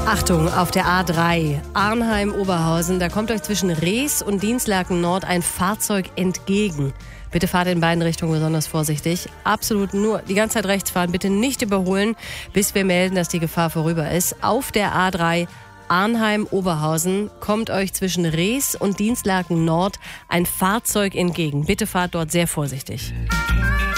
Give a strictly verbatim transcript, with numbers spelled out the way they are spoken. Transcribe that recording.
Achtung, auf der A drei, Arnheim-Oberhausen, da kommt euch zwischen Rees und Dinslaken Nord ein Fahrzeug entgegen. Bitte fahrt in beiden Richtungen besonders vorsichtig. Absolut nur die ganze Zeit rechts fahren, bitte nicht überholen, bis wir melden, dass die Gefahr vorüber ist. Auf der A drei, Arnheim-Oberhausen, kommt euch zwischen Rees und Dinslaken Nord ein Fahrzeug entgegen. Bitte fahrt dort sehr vorsichtig.